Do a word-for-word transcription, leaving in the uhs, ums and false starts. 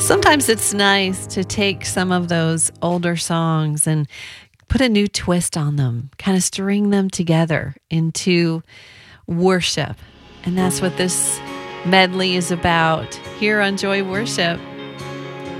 Sometimes it's nice to take some of those older songs and put a new twist on them, kind of string them together into worship. And that's what this medley is about here on Joy Worship.